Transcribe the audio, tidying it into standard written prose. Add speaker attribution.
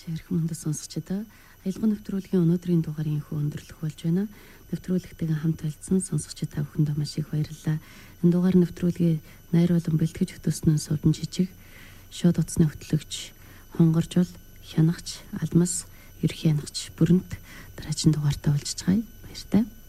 Speaker 1: Хэрхэн хүнд сонсогчдоо аялга нэвтрүүлгийн өнөөдрийн дугаарыг өндөрлөх болж байна. Нэвтрүүлэгтэйгээ хамт байлцсан сонсогчид та бүхэндээ маш их баярлалаа. Энэ дугаар нэвтрүүлгийг найруулан бэлтгэж хөтөлсөн Сувдан Жижиг, шууд утасны хөтлөгч Хонгоржул, Хянагч, Алмас, Ерхий Хянагч, Бүрэнт дараагийн дугаартаа уулзцгаая. Баяртай.